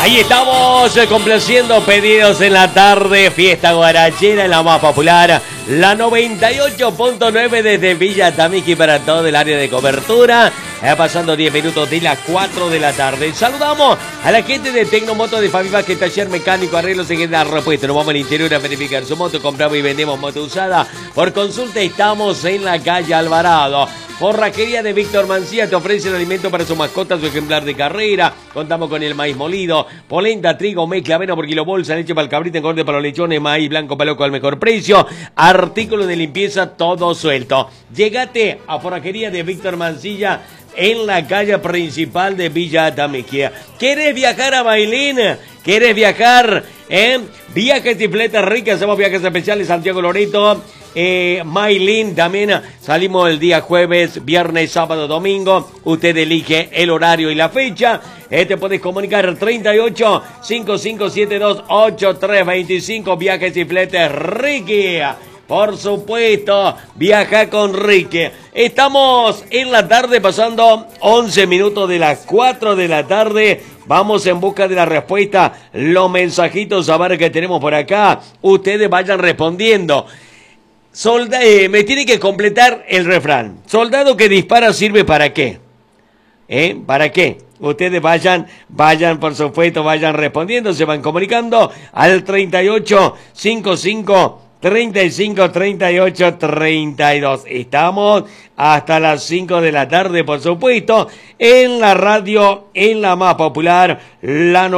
Ahí estamos complaciendo pedidos en la tarde, fiesta guarachera en la más popular, la 98.9 desde Villa Tamiki para todo el área de cobertura, pasando 10 minutos de las 4 de la tarde. Saludamos a la gente de Tecnomoto de Fabi Vázquez, taller mecánico, arreglos en la repuesto. Nos vamos al interior a verificar su moto, compramos y vendemos moto usada. Por consulta estamos en la calle Alvarado. Forrajería de Víctor Mancía te ofrece el alimento para su mascota, su ejemplar de carrera. Contamos con el maíz molido, polenta, trigo, mezcla, avena por kilo, bolsa, leche para el cabrito, engorde para los lechones, maíz blanco para loco al mejor precio. Artículos de limpieza, todo suelto. Llegate a Forrajería de Víctor Mancilla en la calle principal de Villa Atamequia. ¿Quieres viajar a Bailín? ¿Quieres viajar en Viajes y Fletes Ricas? Hacemos viajes especiales Santiago Loreto. Mailín también salimos el día jueves, viernes, sábado, domingo. Usted elige el horario y la fecha. Te podés comunicar 38 5572 8325. Viajes y Fletes Ricky. Por supuesto, viaja con Ricky. Estamos en la tarde pasando 11 minutos de las 4 de la tarde. Vamos en busca de la respuesta. Los mensajitos a ver qué tenemos por acá. Ustedes vayan respondiendo. Me tiene que completar el refrán. Soldado que dispara sirve para qué. ¿Para qué? Ustedes vayan, por supuesto, vayan respondiendo, se van comunicando al 38 55 35 38 32. Estamos hasta las 5 de la tarde, por supuesto, en la radio, en la más popular, la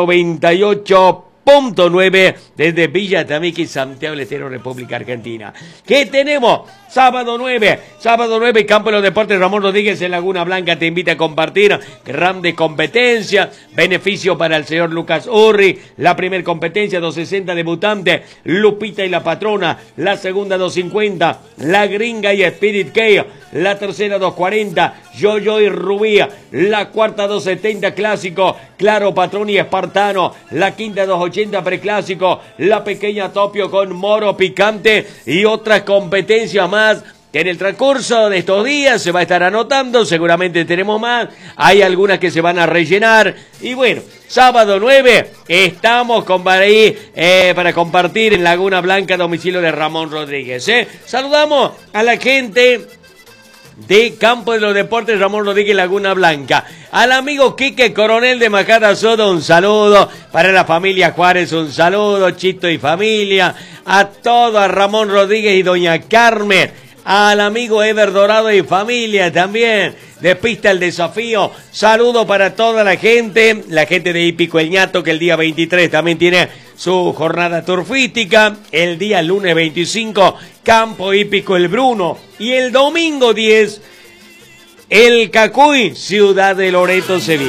98.9 desde Villa Tamiki, Santiago del Estero, República Argentina. ¿Qué tenemos? Sábado 9, Campo de los Deportes Ramón Rodríguez en Laguna Blanca te invita a compartir grande competencia, beneficio para el señor Lucas Urri, la primer competencia 260 debutante, Lupita y la Patrona, la segunda 250, La Gringa y Spirit K, la tercera 240, Yo-Yo y Rubía, la cuarta 270 clásico, Claro Patrón y Espartano, la quinta 280 preclásico, la pequeña Topio con Moro Picante y otras competencias más que en el transcurso de estos días se va a estar anotando, seguramente tenemos más, hay algunas que se van a rellenar, y bueno, sábado 9, estamos para compartir en Laguna Blanca, domicilio de Ramón Rodríguez. Saludamos a la gente de Campo de los Deportes Ramón Rodríguez Laguna Blanca, al amigo Quique Coronel de Majada Soto, un saludo, para la familia Juárez, un saludo, Chito y familia, a todo, a Ramón Rodríguez y doña Carmen, al amigo Ever Dorado y familia también, de Pista el Desafío, saludo para toda la gente de Hípico El Ñato, que el día 23 también tiene su jornada turfística, el día lunes 25, Campo Hípico El Bruno, y el domingo 10, el Cacuy, Ciudad de Loreto, Sevilla.